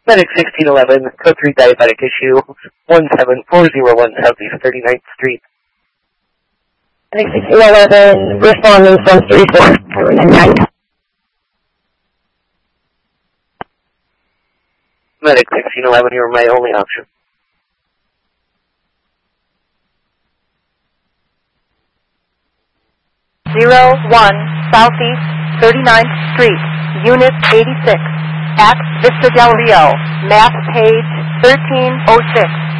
Medic 1611, code 3 diabetic issue, 17401 Southeast 39th Street. Medic 1611, responding from 3499. Medic 1611, you're my only option. #01 Southeast 39th Street, Unit 86, at Vista Del Rio, map page 1306.